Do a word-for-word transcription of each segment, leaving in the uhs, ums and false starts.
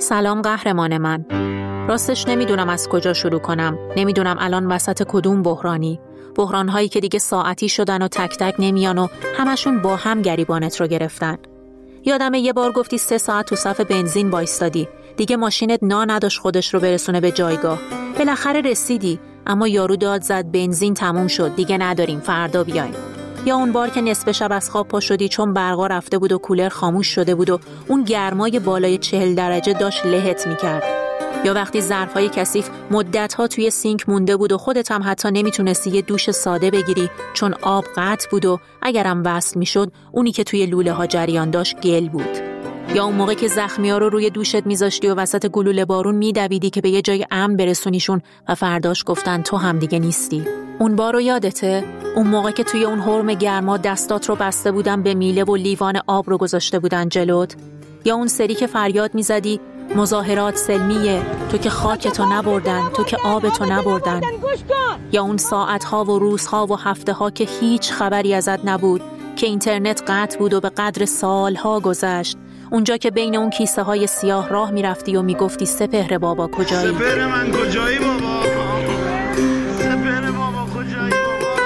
سلام قهرمان من. راستش نمیدونم از کجا شروع کنم. نمیدونم الان وسط کدوم بحرانی. بحران‌هایی که دیگه ساعتی شدن و تک تک نمیان و همشون با هم گریبانت رو گرفتن. یادمه یه بار گفتی سه ساعت تو صف بنزین وایستادی. دیگه ماشینت نا نداشت خودش رو برسونه به جایگاه. بالاخره رسیدی، اما یارو داد زد بنزین تموم شد، دیگه نداریم، فردا بیایم. یا اون بار که نصف شب از خواب پا شدی چون برقا رفته بود و کولر خاموش شده بود و اون گرمای بالای چهل درجه داشت لهت میکرد. یا وقتی ظرفای کثیف مدت‌ها توی سینک مونده بود و خودت هم حتی نمیتونستی یه دوش ساده بگیری چون آب قطع بود و اگرم وصل میشد اونی که توی لوله ها جریان داشت گل بود. یا اون موقع که زخمی‌ها رو روی دوشت میذاشتی و وسط گلوله بارون میدویدی که به یه جای امن برسونیشون و فرداش گفتن تو هم دیگه نیستی. اون بارو یادته؟ اون موقع که توی اون حرم گرما دستات رو بسته بودن به میله و لیوان آب رو گذاشته بودن جلوت؟ یا اون سری که فریاد میزدی مظاهرات سلمیه، تو که خاکتو نبردن، تو که آبتو نبردن؟ یا اون ساعتها و روزها و هفته‌ها که هیچ خبری ازت نبود، که اینترنت قطع بود و به قدر سالها گذشت، اونجا که بین اون کیسه های سیاه راه میرفتی و میگفتی سپهر بابا کجایی؟ سپهر من کجایی بابا؟ سپهر بابا کجایی بابا؟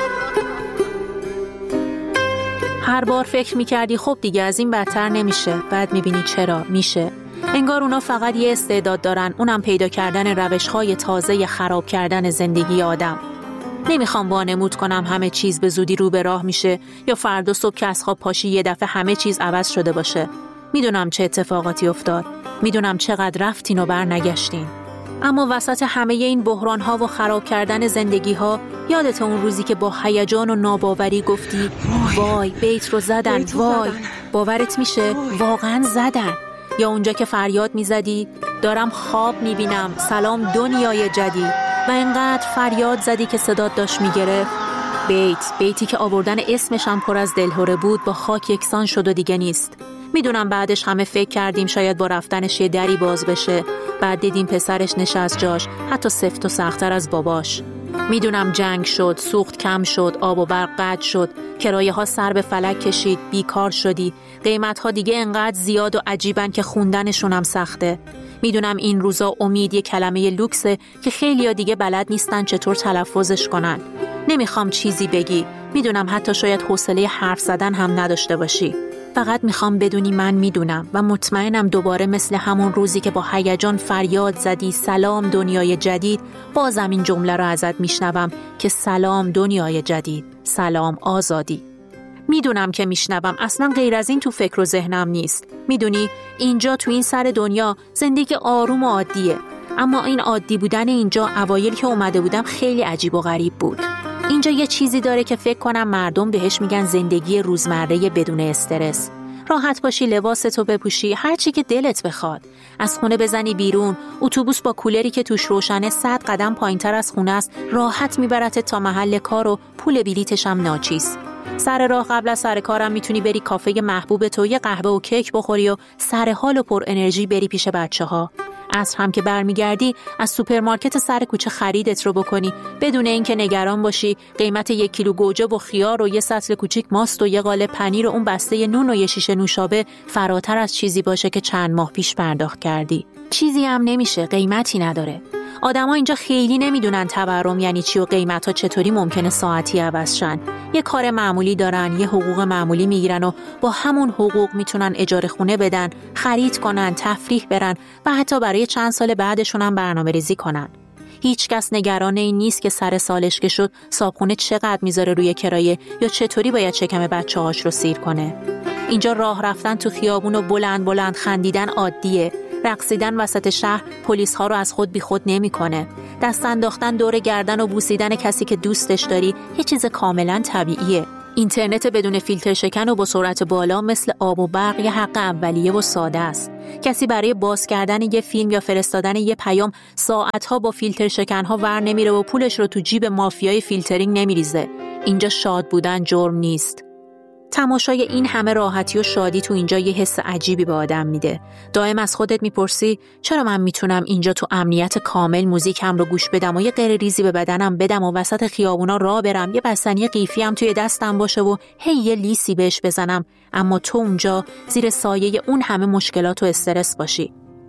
هر بار فکر میکردی خب دیگه از این بدتر نمیشه، بعد میبینی چرا میشه. انگار اونا فقط یه استعداد دارن، اونم پیدا کردن روش‌های تازه خراب کردن زندگی آدم. نمیخوام وانمود کنم همه چیز به زودی رو به راه میشه یا فردا صبح که از خواب پاشی یه دفعه همه چیز عوض شده باشه. میدونم چه اتفاقاتی افتاد، میدونم چقدر رفتین و بر نگشتین. اما وسط همه این بحران‌ها و خراب کردن زندگی‌ها، یادت اون روزی که با هیجان و ناباوری گفتی وای بیت رو زدن، بیت رو وای زدن. باورت میشه واقعاً زدن؟ یا اونجا که فریاد میزدی دارم خواب میبینم، سلام دنیای جدید، و اینقدر فریاد زدی که صدات داشت میگرفت. بیت بیتی که آوردن اسمش هم پر از دلهره بود با خاک یکسان شد و دیگه نیست. میدونم بعدش همه فکر کردیم شاید با رفتنش یه دری باز بشه، بعد دیدیم پسرش نشست جاش، حتی سفت و سخت‌تر از باباش. میدونم جنگ شد، سوخت کم شد، آب و برق قطع شد، کرایه ها سر به فلک کشید، بیکار شدی، قیمت ها دیگه انقدر زیاد و عجیبن که خوندنشون هم سخته. میدونم این روزا امید یه کلمه لوکسه که خیلیا دیگه بلد نیستن چطور تلفظش کنن. نمیخوام چیزی بگی، میدونم حتی شاید حوصله حرف زدن هم نداشته باشی. فقط میخوام بدونی من میدونم و مطمئنم دوباره مثل همون روزی که با هیجان فریاد زدی سلام دنیای جدید، بازم این جمله رو ازت میشنوم که سلام دنیای جدید، سلام آزادی. میدونم که میشنوم، اصلا غیر از این تو فکر و ذهنم نیست. میدونی اینجا تو این سر دنیا زندگی آروم و عادیه، اما این عادی بودن اینجا اوایل که اومده بودم خیلی عجیب و غریب بود. اینجا یه چیزی داره که فکر کنم مردم بهش میگن زندگی روزمره بدون استرس. راحت باشی، لباستو بپوشی، هر چی که دلت بخواد. از خونه بزنی بیرون، اتوبوس با کولری که توش روشنه صد قدم پایینتر از خونه است، راحت میبرتت تا محل کار و پول بلیتش هم ناچیز. سر راه قبل از سر کارم میتونی بری کافه محبوب تو یه قهوه و کیک بخوری و سر حال و پر انرژی بری پیش بچه‌ها. عصر هم که برمیگردی از سوپرمارکت سر کوچه خریدت رو بکنی بدون اینکه نگران باشی قیمت یک کیلو گوجه و خیار و یه سطل کوچیک ماست و یه قالب پنیر و اون بسته نون و یه شیشه نوشابه فراتر از چیزی باشه که چند ماه پیش پرداخت کردی. چیزی هم نمیشه، قیمتی نداره. آدما اینجا خیلی نمیدونن تورم یعنی چی و قیمتا چطوری ممکنه ساعتی عوض شن. یه کار معمولی دارن، یه حقوق معمولی میگیرن و با همون حقوق میتونن اجاره خونه بدن، خرید کنن، تفریح برن و حتی برای چند سال بعدشون هم برنامه‌ریزی کنن. هیچ کس نگران این نیست که سر سالش که شد صابخونه چقدر میذاره روی کرایه یا چطوری باید شکم بچه‌هاش رو سیر کنه. اینجا راه رفتن تو خیابون و بلند بلند خندیدن عادیه. رقصیدن وسط شهر پلیس ها رو از خود بی خود نمی کنه. دست انداختن دور گردن و بوسیدن کسی که دوستش داری یه چیز کاملا طبیعیه. اینترنت بدون فیلتر شکن و با سرعت بالا مثل آب و برق یه حق اولیه و ساده است. کسی برای باز کردن یه فیلم یا فرستادن یه پیام ساعتها با فیلتر شکنها ور نمیره و پولش رو تو جیب مافیای فیلترینگ نمیریزه. اینجا شاد بودن جرم نیست. تماشای این همه راحتی و شادی تو اینجا یه حس عجیبی به آدم میده. دائم از خودت میپرسی چرا من میتونم اینجا تو امنیت کامل موزیکم رو گوش بدم و یه غیر ریزی به بدنم بدم و وسط خیابونا راه برم، یه بستنی قیفی هم توی دستم باشه و هی یه لیسی بهش بزنم، اما تو اونجا زیر سایه اون همه مشکلات و استرس باشی.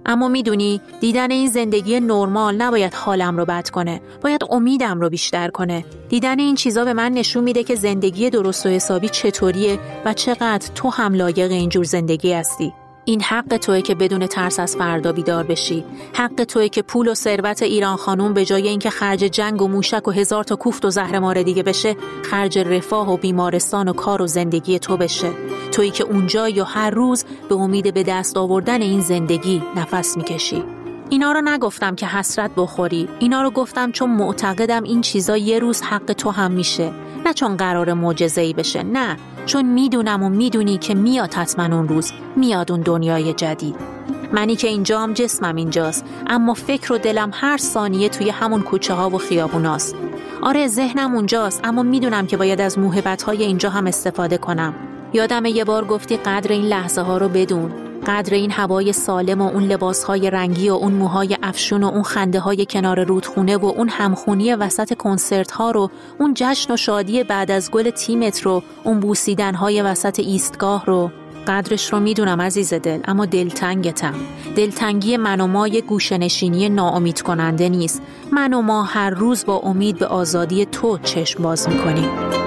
اما میدونی دیدن این زندگی نرمال نباید حالم رو بد کنه، باید امیدم رو بیشتر کنه. دیدن این چیزا به من نشون میده که زندگی درست و حسابی چطوریه و چقدر تو هم لایق اینجور زندگی هستی. این حق توئه که بدون ترس از فردا بیدار بشی. حق توئه که پول و ثروت ایران خانوم به جای اینکه خرج جنگ و موشک و هزار تا کوفت و زهرمار دیگه بشه، خرج رفاه و بیمارستان و کار و زندگی تو بشه. تویی که اونجا یا هر روز به امید به دست آوردن این زندگی نفس میکشی. اینا رو نگفتم که حسرت بخوری، اینا رو گفتم چون معتقدم این چیزا یه روز حق تو هم میشه. نه چون قرار معجزه‌ای بشه، نه، چون میدونم و میدونی که میاد حتما اون روز، میاد اون دنیای جدید. منی که اینجام، جسمم اینجاست، اما فکر و دلم هر ثانیه توی همون کوچه ها و خیابوناست. آره ذهنم اونجاست، اما میدونم که باید از موهبت های اینجا هم استفاده کنم. یادم یه بار گفتی قدر این لحظه ها رو بدون، قدر این هوای سالم و اون لباسهای رنگی و اون موهای افشون و اون خنده های کنار رودخونه و اون همخونی وسط کنسرت ها رو، اون جشن و شادی بعد از گل تیمت رو، اون بوسیدن های وسط ایستگاه رو. قدرش رو میدونم عزیز دل، اما دلتنگتم. دلتنگی من و ما یه گوشه‌نشینی ناامید کننده نیست. من و ما هر روز با امید به آزادی تو چشم باز میکنیم.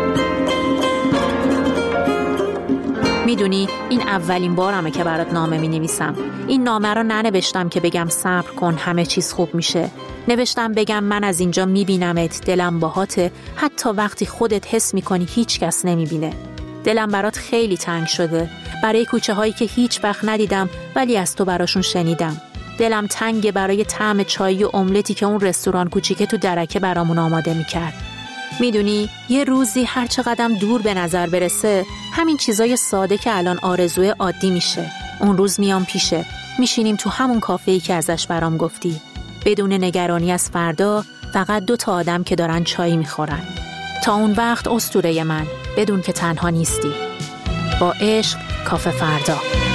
میدونی این اولین بارمه که برات نامه می نویسم. این نامه رو ننوشتم که بگم صبر کن همه چیز خوب میشه. نوشتم بگم من از اینجا میبینمت، دلم باهاته، حتی وقتی خودت حس میکنی هیچ کس نمیبینه. دلم برات خیلی تنگ شده، برای کوچه هایی که هیچ وقت ندیدم ولی از تو براشون شنیدم. دلم تنگه برای طعم چای و املتی که اون رستوران کوچیکه تو درکه برامون آماده میکرد. میدونی یه روزی هر چقدر دور به نظر برسه، همین چیزای ساده که الان آرزوی عادی میشه. اون روز میام پیشه، میشینیم تو همون کافه‌ای که ازش برام گفتی، بدون نگرانی از فردا، فقط دو تا آدم که دارن چای میخورن. تا اون وقت اسطوره من، بدون که تنها نیستی. با عشق، کافه فردا.